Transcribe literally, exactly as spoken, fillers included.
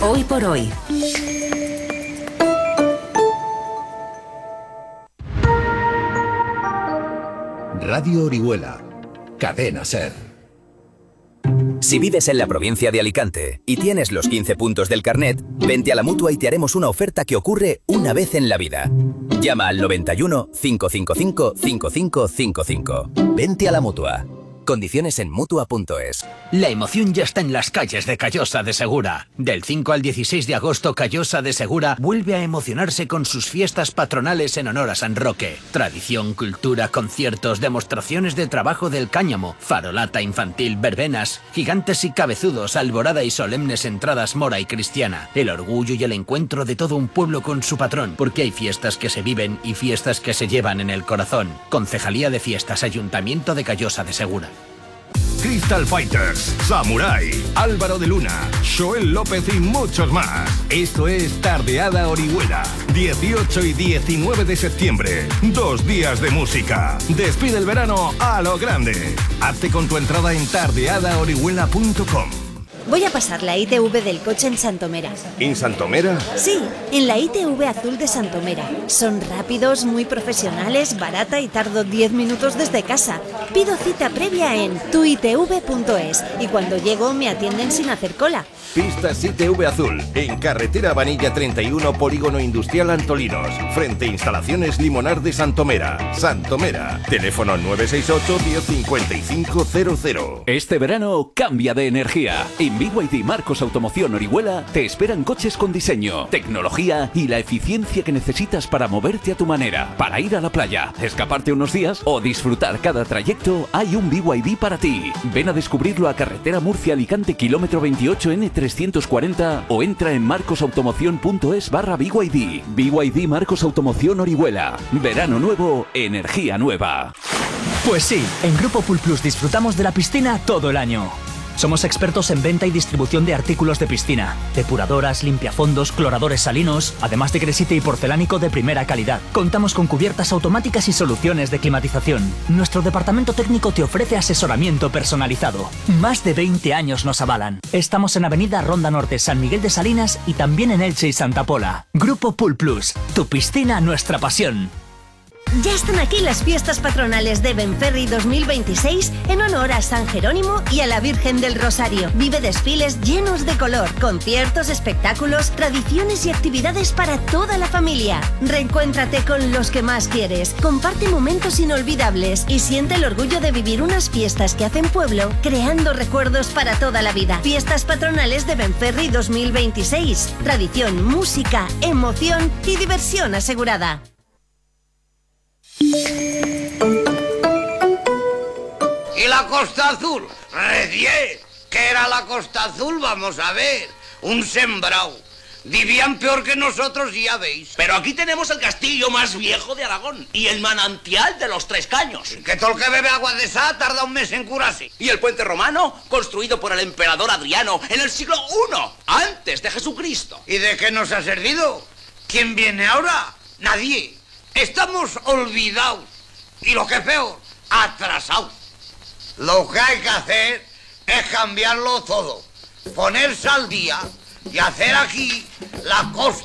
Hoy por hoy. Radio Orihuela, Cadena SER. Si vives en la provincia de Alicante y tienes los quince puntos del carnet, vente a la Mutua y te haremos una oferta que ocurre una vez en la vida. Llama al noventa y uno, cinco cinco cinco, cinco cinco cinco cinco. Vente a la Mutua. Condiciones en Mutua punto es. La emoción ya está en las calles de Callosa de Segura. Del cinco al dieciséis de agosto, Callosa de Segura vuelve a emocionarse con sus fiestas patronales en honor a San Roque. Tradición, cultura, conciertos, demostraciones de trabajo del cáñamo, farolata infantil, verbenas, gigantes y cabezudos, alborada y solemnes entradas mora y cristiana. El orgullo y el encuentro de todo un pueblo con su patrón, porque hay fiestas que se viven y fiestas que se llevan en el corazón. Concejalía de Fiestas, Ayuntamiento de Callosa de Segura. Crystal Fighters, Samurai, Álvaro de Luna, Joel López y muchos más. Esto es Tardeada Orihuela, dieciocho y diecinueve de septiembre. Dos días de música. Despide el verano a lo grande. Hazte con tu entrada en tardeada orihuela punto com. Voy a pasar la I T V del coche en Santomera. ¿En Santomera? Sí, en la I T V azul de Santomera. Son rápidos, muy profesionales, barata y tardo diez minutos desde casa. Pido cita previa en tu i t v punto es y cuando llego me atienden sin hacer cola. Pistas I T V Azul, en carretera Vanilla treinta y uno, Polígono Industrial Antolinos, frente a Instalaciones Limonar de Santomera. Santomera, teléfono nueve seis ocho, diez cincuenta y cinco cero cero. Este verano cambia de energía. En B Y D Marcos Automoción Orihuela te esperan coches con diseño, tecnología y la eficiencia que necesitas para moverte a tu manera. Para ir a la playa, escaparte unos días o disfrutar cada trayecto, hay un B Y D para ti. Ven a descubrirlo a carretera Murcia-Alicante, kilómetro veintiocho N trescientos cuarenta o entra en marcosautomoción punto es barra B Y D. B Y D Marcos Automoción Orihuela. Verano nuevo, energía nueva. Pues sí, en Grupo Pool Plus disfrutamos de la piscina todo el año. Somos expertos en venta y distribución de artículos de piscina, depuradoras, limpiafondos, cloradores salinos, además de gresite y porcelánico de primera calidad. Contamos con cubiertas automáticas y soluciones de climatización. Nuestro departamento técnico te ofrece asesoramiento personalizado. Más de veinte años nos avalan. Estamos en Avenida Ronda Norte, San Miguel de Salinas y también en Elche y Santa Pola. Grupo Pool Plus, tu piscina, nuestra pasión. Ya están aquí las fiestas patronales de Benferri dos mil veintiséis en honor a San Jerónimo y a la Virgen del Rosario. Vive desfiles llenos de color, conciertos, espectáculos, tradiciones y actividades para toda la familia. Reencuéntrate con los que más quieres, comparte momentos inolvidables y siente el orgullo de vivir unas fiestas que hacen pueblo, creando recuerdos para toda la vida. Fiestas patronales de Benferri dos mil veintiséis. Tradición, música, emoción y diversión asegurada. ¿Y la Costa Azul? Recién, ¿qué era la Costa Azul? Vamos a ver, un sembrado. Vivían peor que nosotros, ya veis. Pero aquí tenemos el castillo más viejo de Aragón y el manantial de los Tres Caños. Que todo el que bebe agua de esa tarda un mes en curarse. Y el puente romano, construido por el emperador Adriano en el siglo primero, antes de Jesucristo. ¿Y de qué nos ha servido? ¿Quién viene ahora? Nadie. Estamos olvidados. Y lo que es peor, atrasados. Lo que hay que hacer es cambiarlo todo. Ponerse al día y hacer aquí la Costa